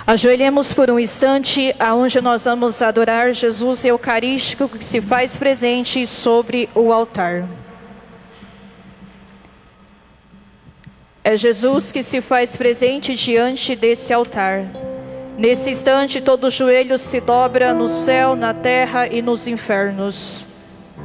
Ajoelhemos por um instante, aonde nós vamos adorar Jesus Eucarístico que se faz presente sobre o altar. É Jesus que se faz presente diante desse altar. Nesse instante, todo joelho se dobra no céu, na terra e nos infernos.